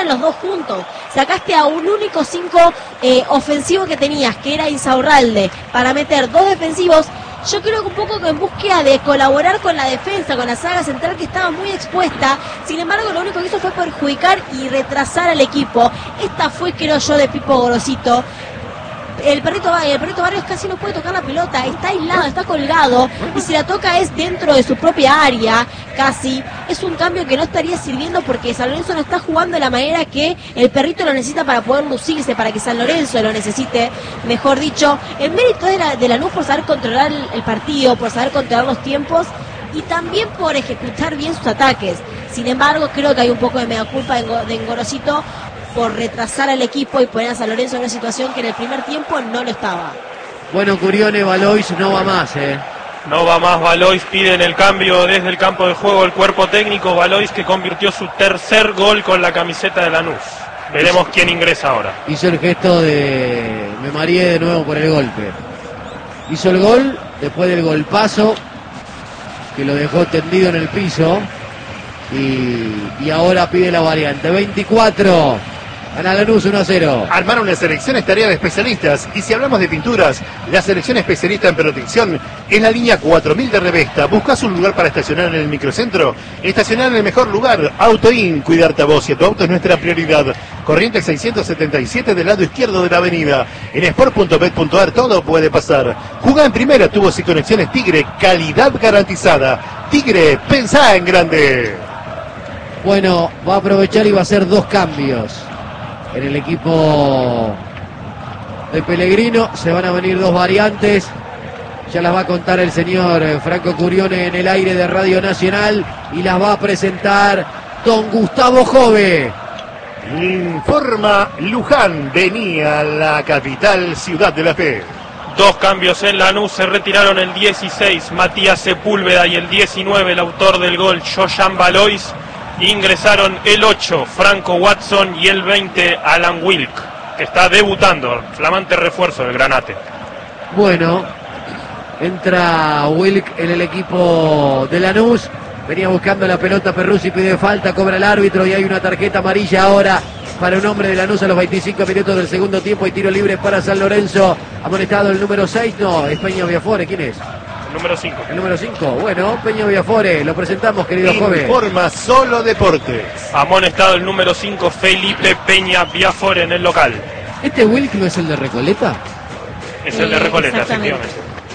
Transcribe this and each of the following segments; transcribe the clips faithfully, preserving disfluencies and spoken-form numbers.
jugaran los dos juntos. Sacaste a un único cinco eh, ofensivo que tenías, que era Insaurralde, para meter dos defensivos. Yo creo que un poco que en búsqueda de colaborar con la defensa, con la saga central que estaba muy expuesta. Sin embargo, lo único que hizo fue perjudicar y retrasar al equipo. Esta fue, creo yo, de Pipo Gorosito. El perrito, el perrito Barrios casi no puede tocar la pelota, está aislado, está colgado, y si la toca es dentro de su propia área, casi. Es un cambio que no estaría sirviendo porque San Lorenzo no está jugando de la manera que el perrito lo necesita para poder lucirse, para que San Lorenzo lo necesite, mejor dicho. El mérito de la, de la Lanús por saber controlar el, el partido, por saber controlar los tiempos y también por ejecutar bien sus ataques. Sin embargo, creo que hay un poco de mea culpa de, de Gorosito por retrasar al equipo y poner a San Lorenzo en una situación que en el primer tiempo no lo estaba. Bueno, Curione, Valois no va más, ¿eh? No va más Valois, piden el cambio desde el campo de juego el cuerpo técnico. Valois, que convirtió su tercer gol con la camiseta de Lanús. Veremos quién ingresa ahora. Hizo el gesto de... me mareé de nuevo por el golpe. Hizo el gol, después del golpazo, que lo dejó tendido en el piso. Y, y ahora pide la variante. veinticuatro. Gana Lanús uno a cero. Armar una selección es tarea de especialistas. Y si hablamos de pinturas, la selección especialista en protección es la línea cuatro mil de Revesta. ¿Buscas un lugar para estacionar en el microcentro? Estacionar en el mejor lugar. AutoIn. Cuidarte a vos y a tu auto es nuestra prioridad. Corrientes seiscientos setenta y siete del lado izquierdo de la avenida. En sport punto bet punto ar todo puede pasar. Jugá en primera, tubos y conexiones Tigre. Calidad garantizada. Tigre, pensá en grande. Bueno, va a aprovechar y va a hacer dos cambios en el equipo de Pellegrino. Se van a venir dos variantes. Ya las va a contar el señor Franco Curione en el aire de Radio Nacional y las va a presentar don Gustavo Jove. Informa Luján, venía a la capital Ciudad de la Fe. Dos cambios en Lanús, se retiraron el dieciséis, Matías Sepúlveda, y el diecinueve, el autor del gol, Joyan Valois. Ingresaron el ocho, Franco Watson, y el veinte, Alan Wilk, que está debutando, flamante refuerzo del Granate. Bueno, entra Wilk en el equipo de Lanús. Venía buscando la pelota Perruzzi, pide falta, cobra el árbitro y hay una tarjeta amarilla ahora para un hombre de Lanús a los veinticinco minutos del segundo tiempo y tiro libre para San Lorenzo. Amonestado el número seis, no, es Peña Viafore, ¿quién es? El número cinco. El número cinco, bueno, Peña Viafore, lo presentamos, querido joven. Informa Solo Deportes. Amonestado el número cinco, Felipe Peña Viafore, en el local. ¿Este Wilk no es el de Recoleta? Es el de Recoleta, efectivamente.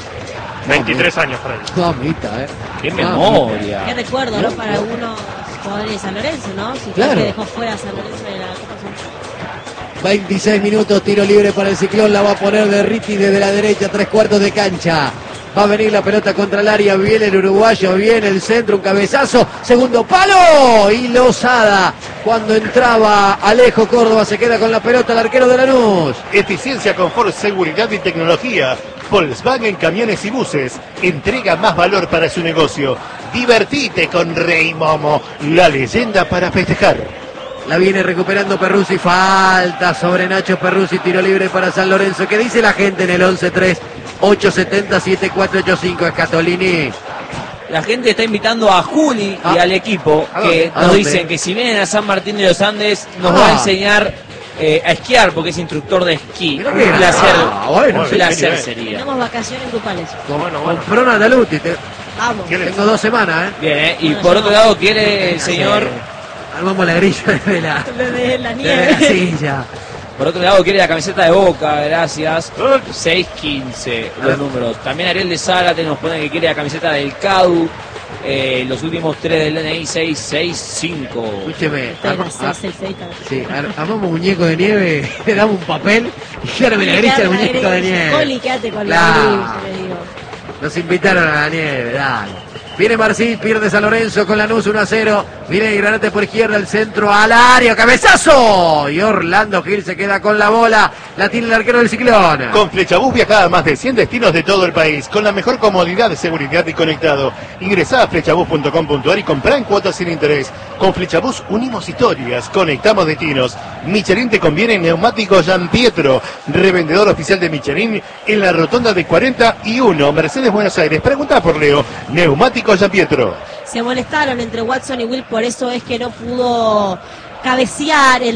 veintitrés años para él. Mamita, eh. ¡Qué memoria! Qué recuerdo, ¿no? Para algunos jugadores de San Lorenzo, ¿no? Si claro. que dejó fuera a San Lorenzo de la Copa Central. veintiséis minutos, tiro libre para el Ciclón, la va a poner de Ritti desde la derecha, tres cuartos de cancha. Va a venir la pelota contra el área, viene el uruguayo, viene el centro, un cabezazo, segundo palo y Lozada. Cuando entraba Alejo Córdoba se queda con la pelota el arquero de Lanús. Eficiencia, confort, seguridad y tecnología. Volkswagen Camiones y Buses entrega más valor para su negocio. Divertite con Rey Momo, la leyenda para festejar. La viene recuperando Perruzzi, falta sobre Nacho Perruzzi, tiro libre para San Lorenzo. ¿Qué dice la gente en el once tres ocho siete cero siete cuatro ocho cinco, Escatolini? La gente está invitando a Juli ah. y al equipo, que ¿A nos dónde? dicen que si vienen a San Martín de los Andes nos ah. va a enseñar eh, a esquiar, porque es instructor de esquí. Un placer, ah, bueno, un placer sí, sería. Tenemos vacaciones grupales. Con, bueno, bueno. con Frona Daluti, te... Vamos. Tengo dos semanas, ¿eh? Bien, ¿eh? Y por otro lado quiere el señor... Armamos la grilla de la, de la nieve. de la silla. Por otro lado quiere la camiseta de Boca, gracias. seis quince los números. También Ariel de Zárate nos pone que quiere la camiseta del C A D U. Eh, los últimos tres del N I seis seis cinco. Escúcheme, Arma, arma, seis, seis, seis, sí, ar armamos muñeco de nieve, le damos un papel y ahora me la grilla el muñeco de nieve. Coli, quédate con claro. la grilla, le digo. Nos invitaron a la nieve, dale. Viene Marcí, pierde San Lorenzo con Lanús uno a cero. Viene Granate por izquierda, el centro al área, cabezazo. Y Orlando Gil se queda con la bola. La tiene el arquero del Ciclón. Con Flechabús viaja a más de cien destinos de todo el país, con la mejor comodidad, seguridad y conectado. Ingresá a flechabús punto com punto ar y comprá en cuotas sin interés. Con Flechabús unimos historias, conectamos destinos. Michelin te conviene neumáticos Gian Pietro, revendedor oficial de Michelin en la rotonda de cuarenta y uno, Mercedes Buenos Aires. Pregunta por Leo, neumáticos Gian Pietro. Se molestaron entre Watson y Will, por eso es que no pudo cabecear el